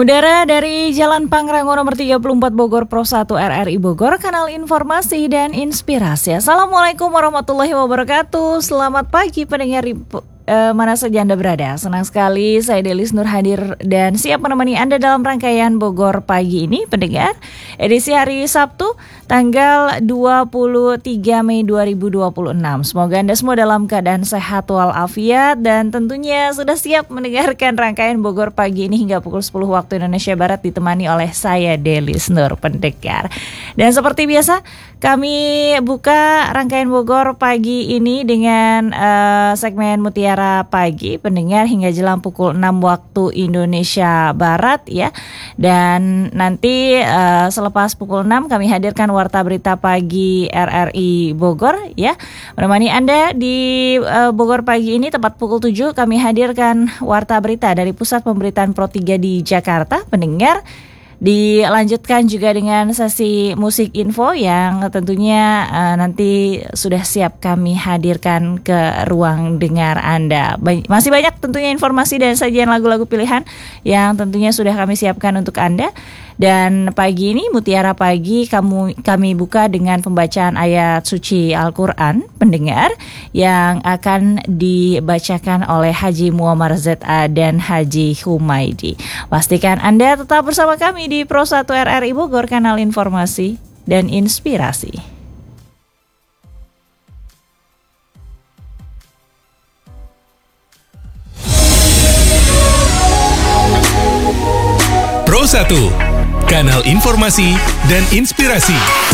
Mengudara dari Jalan Pangrango nomor 34 Bogor Pro 1 RRI Bogor, kanal informasi dan inspirasi. Assalamualaikum warahmatullahi wabarakatuh. Selamat pagi pendengar mana saja Anda berada. Senang sekali saya Delis Nur hadir dan siap menemani Anda dalam rangkaian Bogor pagi ini pendengar. Edisi hari Sabtu tanggal 23 Mei 2026. Semoga Anda semua dalam keadaan sehat walafiat dan tentunya sudah siap mendengarkan rangkaian Bogor pagi ini hingga pukul 10 waktu Indonesia Barat ditemani oleh saya Delis Nur pendengar. Dan seperti biasa kami buka rangkaian Bogor pagi ini dengan segmen Mutiara Pagi pendengar hingga jelang pukul 6 waktu Indonesia Barat ya. Dan nanti selepas pukul 6 kami hadirkan Warta Berita Pagi RRI Bogor ya. Menemani Anda di Bogor pagi ini tepat pukul 7 kami hadirkan Warta Berita dari Pusat Pemberitaan Pro 3 di Jakarta pendengar. Dilanjutkan juga dengan sesi musik info yang tentunya nanti sudah siap kami hadirkan ke ruang dengar Anda. Masih banyak tentunya informasi dan sajian lagu-lagu pilihan yang tentunya sudah kami siapkan untuk Anda. Dan pagi ini Mutiara Pagi kami buka dengan pembacaan ayat suci Al-Quran pendengar yang akan dibacakan oleh Haji Muammar ZA dan Haji Humaydi. Pastikan Anda tetap bersama kami di Pro 1 RRI Bogor, kanal informasi dan inspirasi. Pro 1, kanal informasi dan inspirasi.